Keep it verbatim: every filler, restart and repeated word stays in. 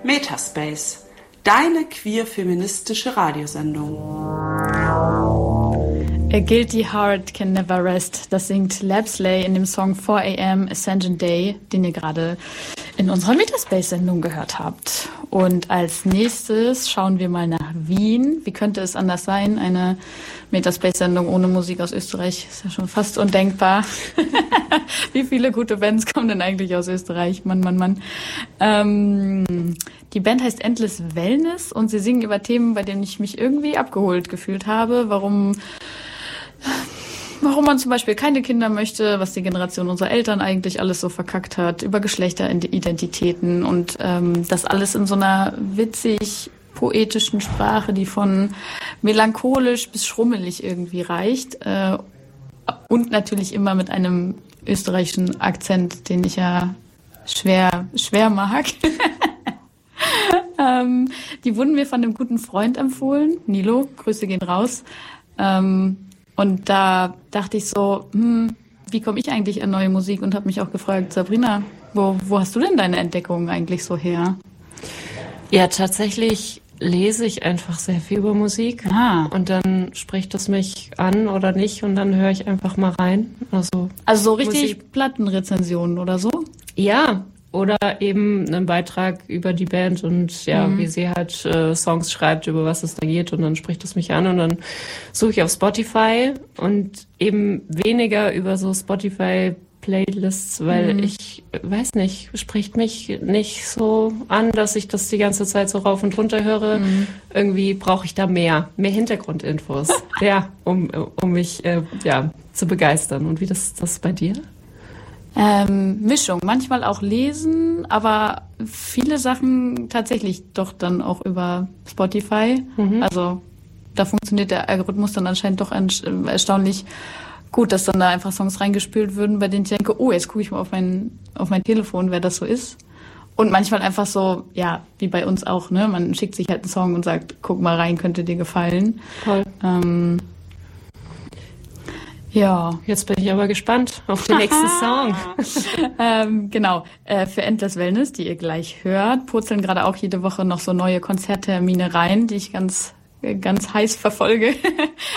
Metaspace, deine queer-feministische Radiosendung. A Guilty Heart Can Never Rest. Das singt Lapsley in dem Song four a.m. Ascension Day, den ihr gerade in unserer Metaspace-Sendung gehört habt. Und als nächstes schauen wir mal nach Wien. Wie könnte es anders sein? Eine Metaspace-Sendung ohne Musik aus Österreich ist ja schon fast undenkbar. Wie viele gute Bands kommen denn eigentlich aus Österreich? Mann, Mann, Mann. Ähm, die Band heißt Endless Wellness und sie singen über Themen, bei denen ich mich irgendwie abgeholt gefühlt habe. Warum... Warum man zum Beispiel keine Kinder möchte, was die Generation unserer Eltern eigentlich alles so verkackt hat, über Geschlechteridentitäten und ähm, das alles in so einer witzig poetischen Sprache, die von melancholisch bis schrummelig irgendwie reicht äh, und natürlich immer mit einem österreichischen Akzent, den ich ja schwer schwer mag. ähm, die wurden mir von einem guten Freund empfohlen, Nilo, Grüße gehen raus. Ähm, Und da dachte ich so, hm, wie komme ich eigentlich an neue Musik? Und habe mich auch gefragt, Sabrina, wo, wo hast du denn deine Entdeckungen eigentlich so her? Ja, tatsächlich lese ich einfach sehr viel über Musik. Ah. Und dann spricht es mich an oder nicht und dann höre ich einfach mal rein. Also, also so richtig Musik. Plattenrezensionen oder so? Ja, oder eben einen Beitrag über die Band und ja, Mhm. wie sie halt äh, Songs schreibt, über was es da geht und dann spricht es mich an und dann suche ich auf Spotify und eben weniger über so Spotify-Playlists, weil Mhm. ich, weiß nicht, spricht mich nicht so an, dass ich das die ganze Zeit so rauf und runter höre. Mhm. Irgendwie brauche ich da mehr, mehr Hintergrundinfos, ja, um, um mich äh, ja, zu begeistern. Und wie das, das bei dir? Ähm, Mischung, manchmal auch lesen, aber viele Sachen tatsächlich doch dann auch über Spotify. Mhm. Also da funktioniert der Algorithmus dann anscheinend doch erstaunlich gut, dass dann da einfach Songs reingespült würden, bei denen ich denke, oh, jetzt gucke ich mal auf mein, auf mein Telefon, wer das so ist. Und manchmal einfach so, ja, wie bei uns auch, ne? Man schickt sich halt einen Song und sagt, guck mal rein, könnte dir gefallen. Toll. Ähm, Ja. Jetzt bin ich aber gespannt auf den nächsten Song. ähm, genau, äh, für Endless Wellness, die ihr gleich hört, purzeln gerade auch jede Woche noch so neue Konzerttermine rein, die ich ganz ganz heiß verfolge.